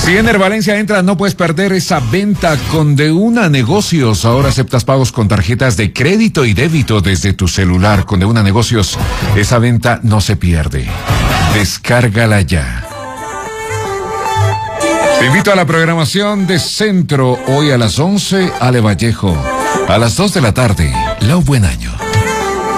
Si Ener Valencia entra, no puedes perder esa venta con De Una Negocios. Ahora aceptas pagos con tarjetas de crédito y débito desde tu celular. Con De Una Negocios, esa venta no se pierde. Descárgala ya. Te invito a la programación de Centro. Hoy a las 11, Ale Vallejo. A las 2 de la tarde, Lau Buen Año.